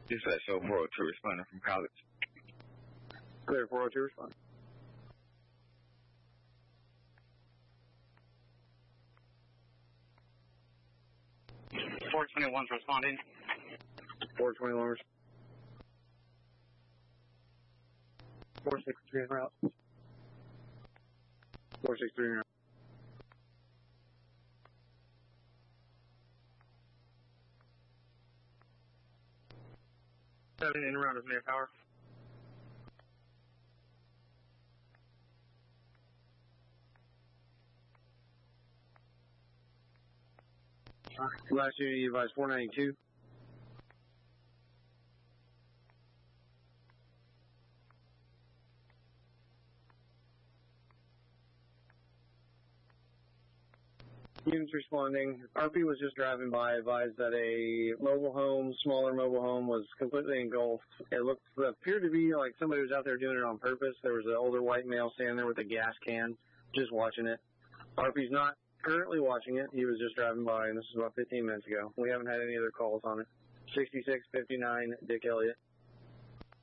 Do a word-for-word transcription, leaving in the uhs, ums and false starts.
Dispatch oh four oh two responding from College. Clear four oh two responding. four twenty-one's responding. four twenty-one. four sixty-three en route. four sixty-three en route. Seven in route is near power. Last unit, you advise four ninety-two. Units responding. R P was just driving by, advised that a mobile home, smaller mobile home, was completely engulfed. It looked, appeared to be like somebody was out there doing it on purpose. There was an older white male standing there with a gas can, just watching it. R P's not currently watching it. He was just driving by, and this is about fifteen minutes ago. We haven't had any other calls on it. sixty-six fifty-nine, Dick Elliott.